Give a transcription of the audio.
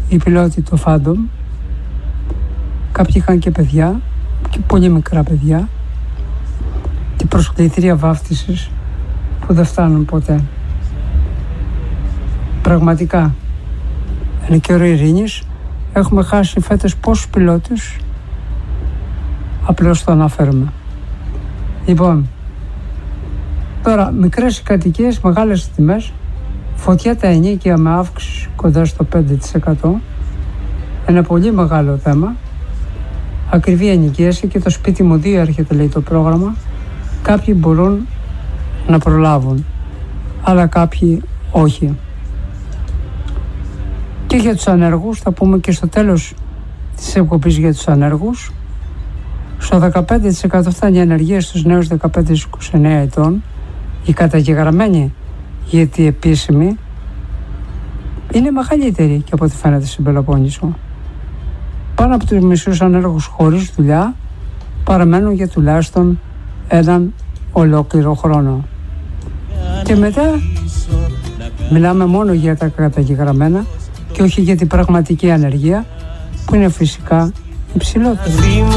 οι πιλότοι του Phantom. Κάποιοι είχαν και παιδιά, και πολύ μικρά παιδιά, και προσκλητήρια βάφτισης που δεν φτάνουν ποτέ. Πραγματικά, είναι καιρό ειρήνης. Έχουμε χάσει φέτος πόσους πιλότους, απλώς το αναφέρουμε. Λοιπόν, τώρα μικρές κατοικίες, μεγάλες τιμές, φωτιά τα ενοίκια με αύξηση κοντά στο 5%. Ένα πολύ μεγάλο θέμα. Ακριβή ενοικίαση και το σπίτι μου 2 έρχεται, λέει το πρόγραμμα. Κάποιοι μπορούν να προλάβουν, αλλά κάποιοι όχι. Και για τους ανέργους, θα πούμε και στο τέλος της εκπομπής για τους ανέργους. Στο 15% φτάνει η ανεργία στους νέους 15-29 ετών. Η καταγεγραμμένη, γιατί η επίσημη είναι μεγαλύτερη και από ό,τι φαίνεται στην Πελοπόννησο. Πάνω από τους μισούς ανέργους χωρίς δουλειά παραμένουν για τουλάχιστον έναν ολόκληρο χρόνο. Και μετά μιλάμε μόνο για τα καταγεγραμμένα και όχι για την πραγματική ανεργία, που είναι φυσικά υψηλότερη.